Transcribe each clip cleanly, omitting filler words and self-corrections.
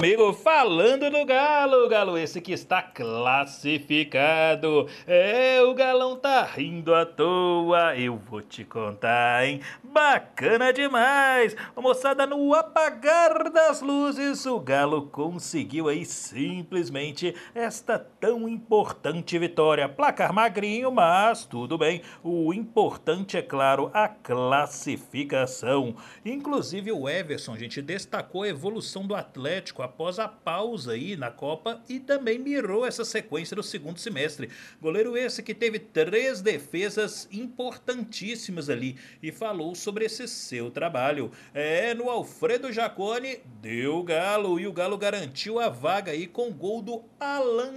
Amigo, falando do Galo, Galo esse que está classificado. O Galão tá rindo à toa, eu vou te contar, hein? Bacana demais! Ô, moçada, no apagar das luzes, o Galo conseguiu aí simplesmente esta tão importante vitória. Placar magrinho, mas tudo bem. O importante é, claro, a classificação. Inclusive o Everson, gente, destacou a evolução do Atlético após a pausa aí na Copa e também mirou essa sequência do segundo semestre. Goleiro esse que teve 3 defesas importantíssimas ali e falou sobre esse seu trabalho. No Alfredo Jaconi deu Galo e o Galo garantiu a vaga aí com o gol do Alan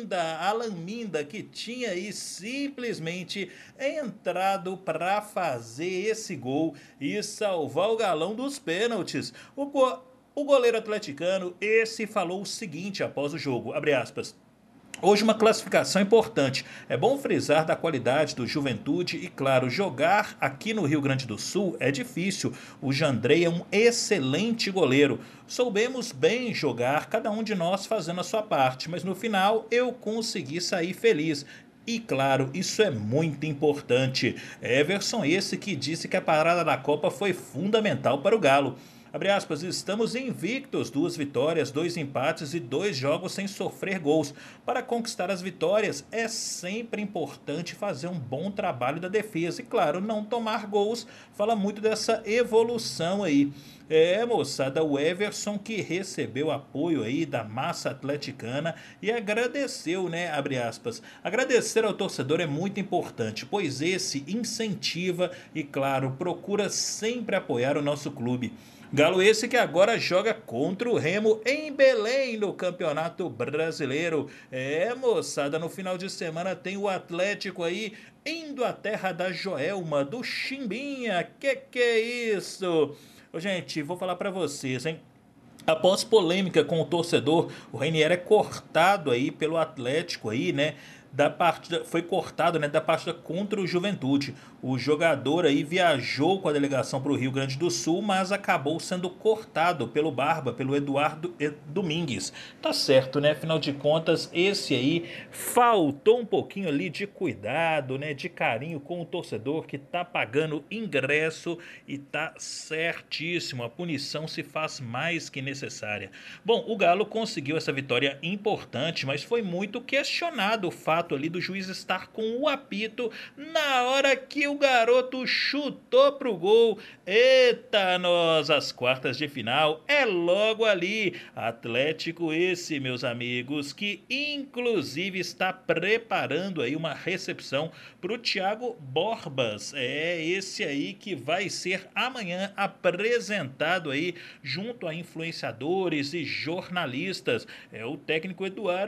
Minda que tinha aí simplesmente entrado para fazer esse gol e salvar o Galão dos pênaltis. O goleiro atleticano, esse falou o seguinte após o jogo, abre aspas: hoje uma classificação importante. É bom frisar da qualidade do Juventude e, claro, jogar aqui no Rio Grande do Sul é difícil. O Jandrei é um excelente goleiro. Soubemos bem jogar, cada um de nós fazendo a sua parte, mas no final eu consegui sair feliz. E claro, isso é muito importante. Everson esse que disse que a parada da Copa foi fundamental para o Galo. Abre aspas, estamos invictos, 2 vitórias, 2 empates e 2 jogos sem sofrer gols. Para conquistar as vitórias é sempre importante fazer um bom trabalho da defesa e, claro, não tomar gols. Fala muito dessa evolução aí. Moçada, o Everson que recebeu apoio aí da massa atleticana e agradeceu, né, abre aspas. Agradecer ao torcedor é muito importante, pois esse incentiva e, claro, procura sempre apoiar o nosso clube. Galo esse que agora joga contra o Remo em Belém no Campeonato Brasileiro. Moçada, no final de semana tem o Atlético aí indo à terra da Joelma, do Chimbinha. Que é isso? Ô, gente, vou falar pra vocês, hein? Após polêmica com o torcedor, o Reinier é cortado aí pelo Atlético aí, né? Da partida, foi cortado, né, da partida contra o Juventude. O jogador aí viajou com a delegação para o Rio Grande do Sul, mas acabou sendo cortado pelo Barba, pelo Eduardo Domingues. Tá certo, né? Afinal de contas, esse aí faltou um pouquinho ali de cuidado, né, de carinho com o torcedor que tá pagando ingresso e tá certíssimo. A punição se faz mais que necessária. Bom, o Galo conseguiu essa vitória importante, mas foi muito questionado o fato ali do juiz estar com o apito na hora que o garoto chutou pro gol. Eita, nós, as quartas de final é logo ali. Atlético esse, meus amigos, que inclusive está preparando aí uma recepção pro Thiago Borbas. Esse aí que vai ser amanhã apresentado aí junto a influenciadores e jornalistas. O técnico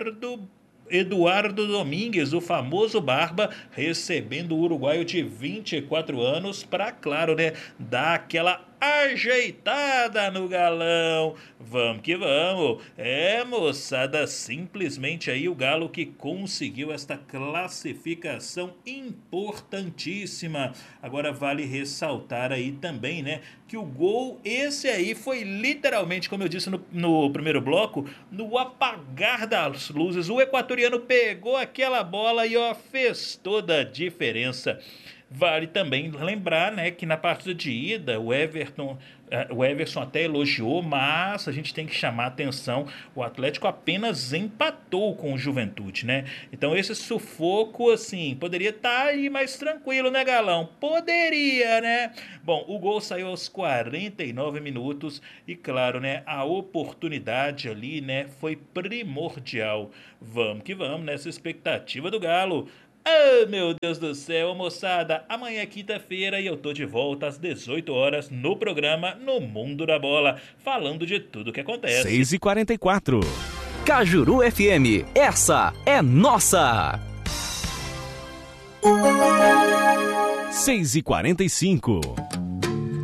Eduardo Domingues, o famoso Barba, recebendo o uruguaio de 24 anos para, claro, né, dar aquela ajeitada no Galão. Vamos que vamos. Moçada, simplesmente aí o Galo que conseguiu esta classificação importantíssima. Agora vale ressaltar aí também, né, que o gol esse aí foi literalmente, como eu disse no primeiro bloco, no apagar das luzes. O equatoriano pegou aquela bola e fez toda a diferença. Vale também lembrar, né, que na partida de ida o Everson até elogiou, mas a gente tem que chamar a atenção, o Atlético apenas empatou com o Juventude, né? Então esse sufoco, assim, poderia estar aí mais tranquilo, né, Galão? Poderia, né? Bom, o gol saiu aos 49 minutos e, claro, né, a oportunidade ali, né, foi primordial. Vamos que vamos nessa expectativa do Galo. Meu Deus do céu, moçada, amanhã é quinta-feira e eu tô de volta às 18 horas no programa No Mundo da Bola, falando de tudo que acontece. 6h44. Cajuru FM, essa é nossa! 6h45.